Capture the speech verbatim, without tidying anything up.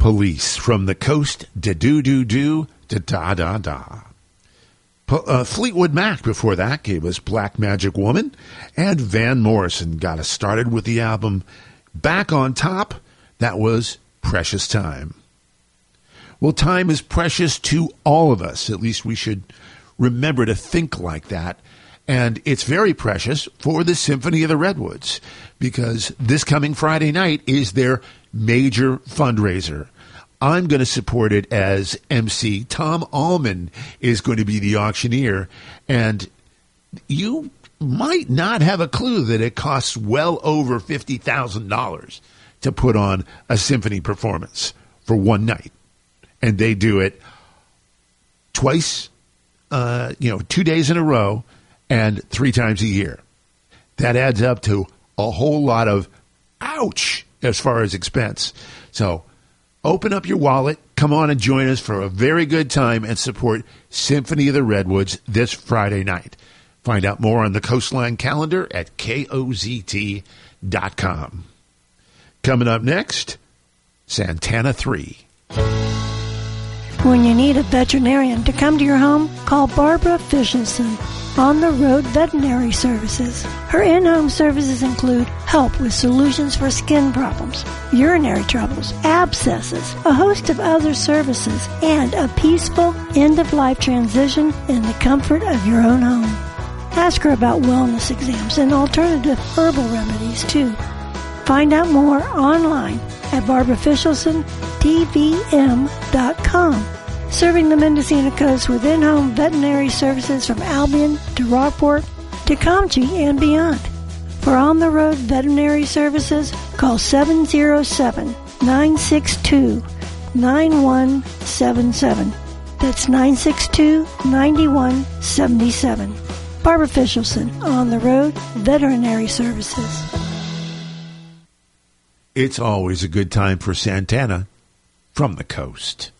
Police from the coast, da-do-do-do, da-da-da-da. Po- uh, Fleetwood Mac before that gave us Black Magic Woman, and Van Morrison got us started with the album Back on Top. That was Precious Time. Well, time is precious to all of us. At least we should remember to think like that. And it's very precious for the Symphony of the Redwoods, because this coming Friday night is their major fundraiser. I'm going to support it as M C. Tom Allman is going to be the auctioneer, and you might not have a clue that it costs well over fifty thousand dollars to put on a symphony performance for one night. And they do it twice, uh, you know, two days in a row and three times a year. That adds up to a whole lot of ouch as far as expense. So open up your wallet, come on and join us for a very good time and support Symphony of the Redwoods this Friday night. Find out more on the Coastline calendar at K O Z T dot com. Coming up next, Santana three. When you need a veterinarian to come to your home, call Barbara Fishelson, On the Road Veterinary Services. Her in-home services include help with solutions for skin problems, urinary troubles, abscesses, a host of other services, and a peaceful end-of-life transition in the comfort of your own home. Ask her about wellness exams and alternative herbal remedies, too. Find out more online at barbara fishelson t v m dot com. Serving the Mendocino Coast with in-home veterinary services from Albion to Rockport to Comchie and beyond. For on-the-road veterinary services, call seven oh seven, nine six two, nine one seven seven. That's nine six two, nine one seven seven. Barbara Fishelson, On the Road Veterinary Services. It's always a good time for Santana from the coast.